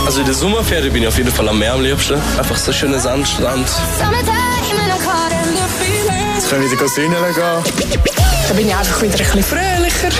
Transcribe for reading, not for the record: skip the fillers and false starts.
Also in der Sommerferien bin ich auf jeden Fall am Meer am liebsten. Einfach so schöner Sandstrand. Jetzt können wir wieder sühnen gehen. Da bin ich einfach wieder ein bisschen fröhlicher.